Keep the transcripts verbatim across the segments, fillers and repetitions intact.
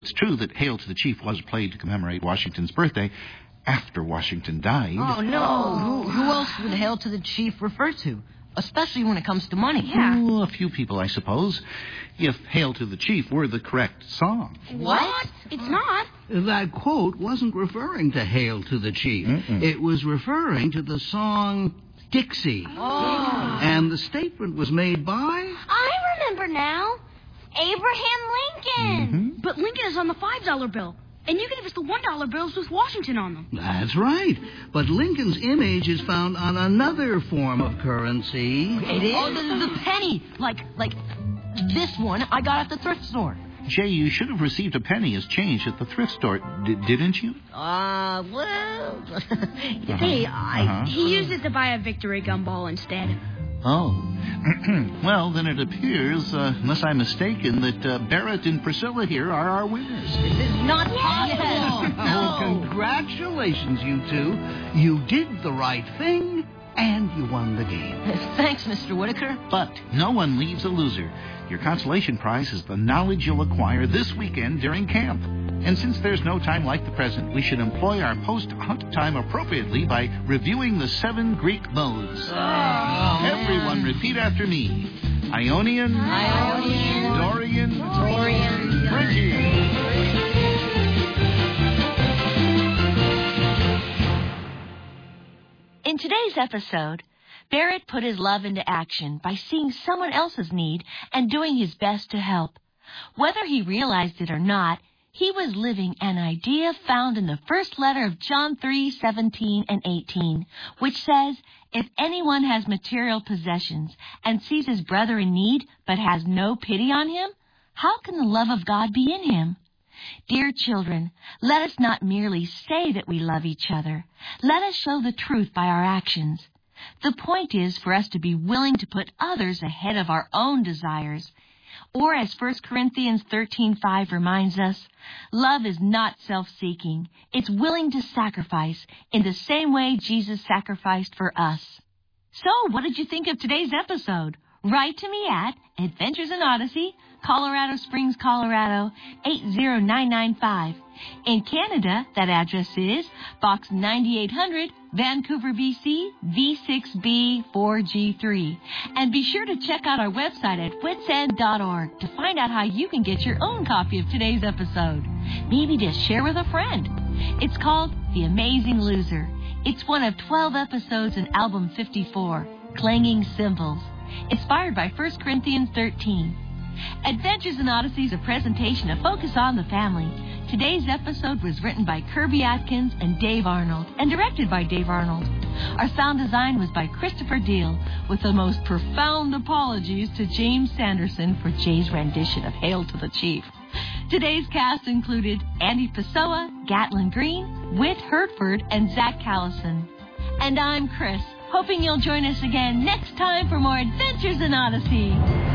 It's true that Hail to the Chief was played to commemorate Washington's birthday after Washington died. Oh, no. Who, who else would Hail to the Chief refer to? Especially when it comes to money. Yeah. Oh, a few people, I suppose. If Hail to the Chief were the correct song. What? It's not. That quote wasn't referring to Hail to the Chief. Mm-mm. It was referring to the song Dixie. Oh. And the statement was made by... I remember now. Abraham Lincoln. Mm-hmm. But Lincoln is on the five dollar bill. And you gave us the one dollar bills with Washington on them. That's right. But Lincoln's image is found on another form of currency. It is? Oh, the, the penny. Like, like this one I got at the thrift store. Jay, you should have received a penny as change at the thrift store, D- didn't you? Uh, well... Uh-huh. Hey, I, Uh-huh. he used it to buy a victory gumball instead. Oh. Well, then it appears, uh, unless I'm mistaken, that uh, Barrett and Priscilla here are our winners. This is not possible. Oh, No. congratulations, you two. You did the right thing, and you won the game. Thanks, Mister Whitaker. But no one leaves a loser. Your consolation prize is the knowledge you'll acquire this weekend during camp. And since there's no time like the present, we should employ our post-hunt time appropriately by reviewing the seven Greek modes. Oh, Everyone repeat after me. Ionian, Ionian, Dorian, Dorian, Phrygian. In today's episode, Barrett put his love into action by seeing someone else's need and doing his best to help. Whether he realized it or not, he was living an idea found in the first letter of John three seventeen and eighteen, which says, "If anyone has material possessions and sees his brother in need but has no pity on him, how can the love of God be in him?" Dear children, let us not merely say that we love each other. Let us show the truth by our actions. The point is for us to be willing to put others ahead of our own desires. Or as First Corinthians thirteen five reminds us, love is not self-seeking. It's willing to sacrifice in the same way Jesus sacrificed for us. So, what did you think of today's episode? Write to me at Adventures in Odyssey, Colorado Springs, Colorado, eight zero nine nine five. In Canada, that address is Box ninety-eight hundred, Vancouver, B C, V six B four G three. And be sure to check out our website at wits end dot org to find out how you can get your own copy of today's episode. Maybe just share with a friend. It's called The Amazing Loser. It's one of twelve episodes in Album fifty-four, Clanging Cymbals, inspired by First Corinthians thirteen. Adventures in Odyssey is a presentation of Focus on the Family. Today's episode was written by Kirby Atkins and Dave Arnold, and directed by Dave Arnold. Our sound design was by Christopher Deal, with the most profound apologies to James Sanderson for Jay's rendition of Hail to the Chief. Today's cast included Andy Pessoa, Gatlin Green, Whit Hertford, and Zach Callison. And I'm Chris, hoping you'll join us again next time for more Adventures in Odyssey.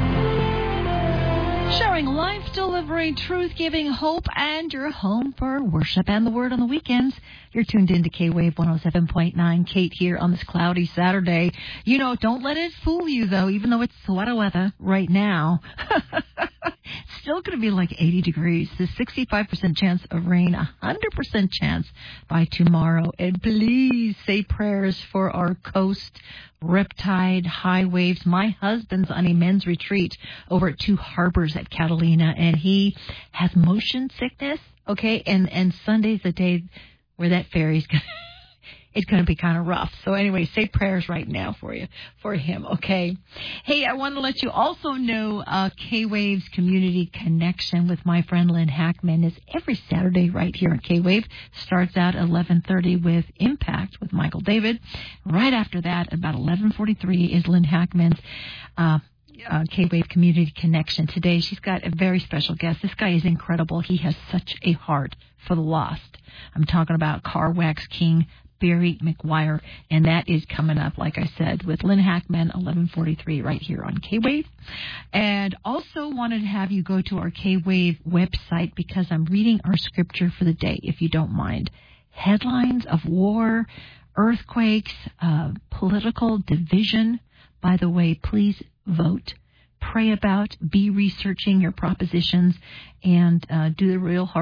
Sharing life, delivering truth, giving hope, and your home for worship and the word on the weekends. You're tuned in to K-Wave one oh seven point nine. Kate here on this cloudy Saturday. You know, don't let it fool you, though, even though it's sweater weather right now. It's still going to be like eighty degrees. There's sixty-five percent chance of rain, one hundred percent chance by tomorrow. And please say prayers for our coast, riptide, high waves. My husband's on a men's retreat over at Two Harbors at Catalina, and he has motion sickness, okay? And, and Sunday's the day where that ferry's going to... It's going to be kind of rough. So anyway, say prayers right now for you, for him, okay? Hey, I want to let you also know uh, K-Wave's Community Connection with my friend Lynn Hackman is every Saturday right here on K-Wave. Starts out at eleven thirty with Impact with Michael David. Right after that, about eleven forty-three, is Lynn Hackman's uh Uh, K-Wave Community Connection. Today, she's got a very special guest. This guy is incredible. He has such a heart for the lost. I'm talking about Car Wax King Barry McGuire, and that is coming up, like I said, with Lynn Hackman, eleven forty-three, right here on K-Wave. And also wanted to have you go to our K-Wave website because I'm reading our scripture for the day, if you don't mind. Headlines of war, earthquakes, uh, political division. By the way, please vote, pray about, be researching your propositions, and uh, do the real hard